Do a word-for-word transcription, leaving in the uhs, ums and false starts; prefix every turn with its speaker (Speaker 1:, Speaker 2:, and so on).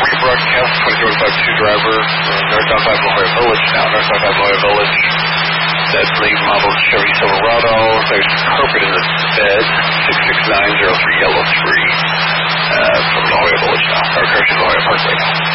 Speaker 1: rebroadcast twenty-two five two driver, uh, northbound five La Jolla Village now, northbound five La Jolla Village. That's late model Chevy Silverado. There's carpet in the bed, six six nine zero three yellow three, uh, from La Jolla Village now, or correction, La Jolla Parkway now.